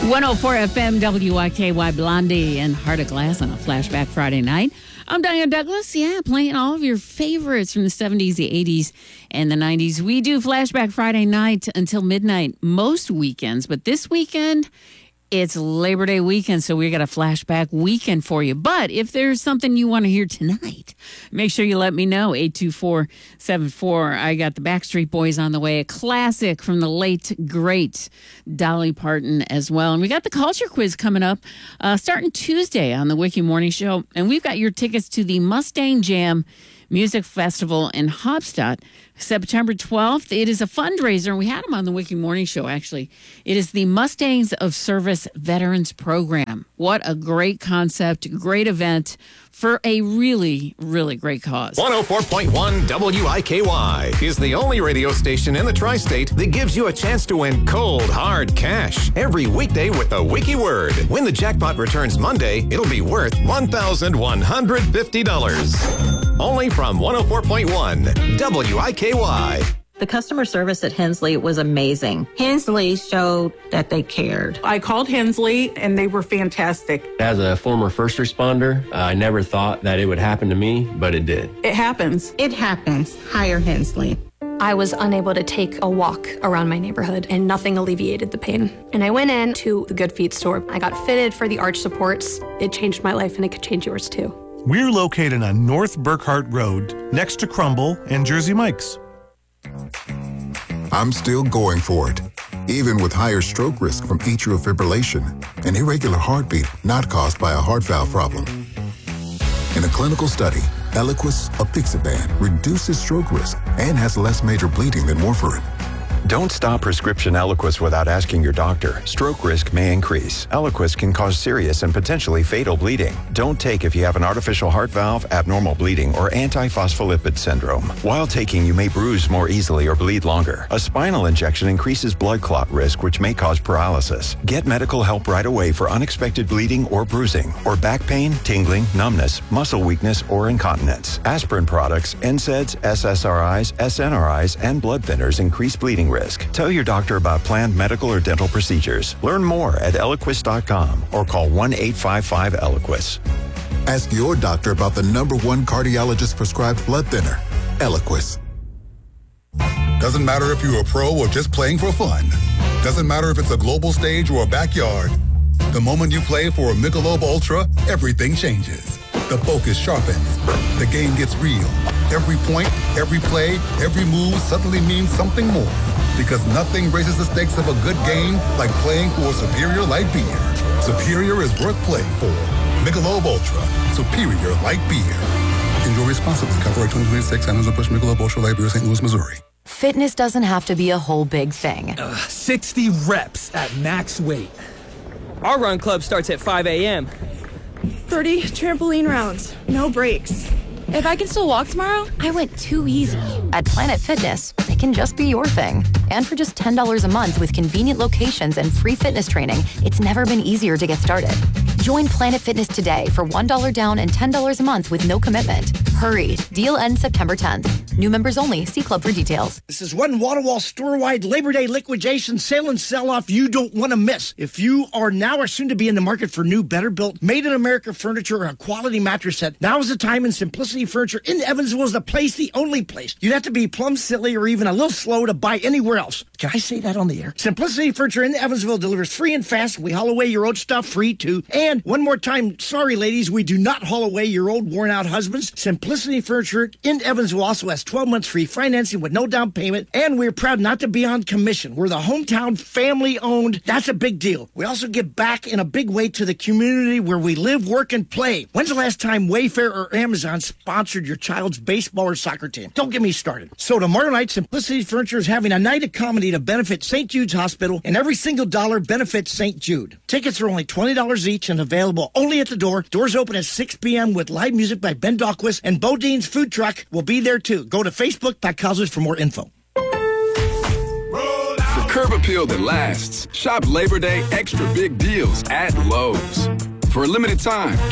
104 FM WYKY Blondie and Heart of Glass on a Flashback Friday night. I'm Diane Douglas. Yeah, playing all of your favorites from the 70s, the 80s, and the 90s. We do Flashback Friday night until midnight most weekends, but this weekend, it's Labor Day weekend, so we got a flashback weekend for you. But if there's something you want to hear tonight, make sure you let me know. 824-74. I got the Backstreet Boys on the way. A classic from the late, great Dolly Parton as well. And we got the Culture Quiz coming up starting Tuesday on the Wiki Morning Show. And we've got your tickets to the Mustang Jam Music Festival in Hofstadt, September 12th. It is a fundraiser, and we had them on the Wiki Morning Show, actually. It is the Mustangs of Service Veterans Program. What a great concept, great event for a really, really great cause. 104.1 WIKY is the only radio station in the tri-state that gives you a chance to win cold, hard cash every weekday with the Wiki Word. When the jackpot returns Monday, it'll be worth $1,150. Only from 104.1 WIKY. The customer service at Hensley was amazing. Hensley showed that they cared. I called Hensley, and they were fantastic. As a former first responder, I never thought that it would happen to me, but it did. It happens. It happens. Hire Hensley. I was unable to take a walk around my neighborhood, and nothing alleviated the pain. And I went in to the Good Feet store. I got fitted for the arch supports. It changed my life, and it could change yours too. We're located on North Burkhart Road, next to Crumble and Jersey Mike's. I'm still going for it, even with higher stroke risk from atrial fibrillation, an irregular heartbeat not caused by a heart valve problem. In a clinical study, Eliquis, apixaban, reduces stroke risk and has less major bleeding than warfarin. Don't stop prescription Eliquis without asking your doctor. Stroke risk may increase. Eliquis can cause serious and potentially fatal bleeding. Don't take if you have an artificial heart valve, abnormal bleeding, or antiphospholipid syndrome. While taking, you may bruise more easily or bleed longer. A spinal injection increases blood clot risk, which may cause paralysis. Get medical help right away for unexpected bleeding or bruising, or back pain, tingling, numbness, muscle weakness, or incontinence. Aspirin products, NSAIDs, SSRIs, SNRIs, and blood thinners increase bleeding risk. Tell your doctor about planned medical or dental procedures. Learn more at Eliquis.com or call 1-855-ELIQUIS. Ask your doctor about the #1 cardiologist prescribed blood thinner, Eliquis. Doesn't matter if you're a pro or just playing for fun. Doesn't matter if it's a global stage or a backyard. The moment you play for a Michelob Ultra, everything changes. The focus sharpens. The game gets real. Every point, every play, every move suddenly means something more. Because nothing raises the stakes of a good game like playing for a Superior Light Beer. Superior is worth playing for. Michelob Ultra. Superior Light Beer. Enjoy responsibly. Copyright 2026. Anheuser-Busch Michelob Ultra Light Beer, St. Louis, Missouri. Fitness doesn't have to be a whole big thing. 60 reps at max weight. Our run club starts at 5 a.m. 30 trampoline rounds. No breaks. If I can still walk tomorrow, I went too easy. At Planet Fitness, it can just be your thing. And for just $10 a month with convenient locations and free fitness training, it's never been easier to get started. Join Planet Fitness today for $1 down and $10 a month with no commitment. Hurry. Deal ends September 10th. New members only. See club for details. This is one wall-to-wall store-wide Labor Day liquidation sale and sell-off you don't want to miss. If you are now or soon to be in the market for new, better-built, made-in-America furniture or a quality mattress set, now is the time, and Simplicity Furniture in Evansville is the place, the only place. You'd have to be plumb silly or even a little slow to buy anywhere else. Can I say that on the air? Simplicity Furniture in Evansville delivers free and fast. We haul away your old stuff free, too. And one more time, sorry, ladies, we do not haul away your old worn-out husbands. Simplicity Furniture in Evansville also has 12 months free financing with no down payment, and we're proud not to be on commission. We're the hometown family-owned. That's a big deal. We also give back in a big way to the community where we live, work, and play. When's the last time Wayfair or Amazon sponsored your child's baseball or soccer team? Don't get me started. So tomorrow night, Simplicity Furniture is having a night of comedy to benefit St. Jude's Hospital, and every single dollar benefits St. Jude. Tickets are only $20 each and available only at the door. Doors open at 6 p.m. with live music by Ben Dahlquist, and Bodine's food truck will be there too. Go to Facebook.com for more info. For curb appeal that lasts, shop Labor Day extra big deals at Lowe's. For a limited time,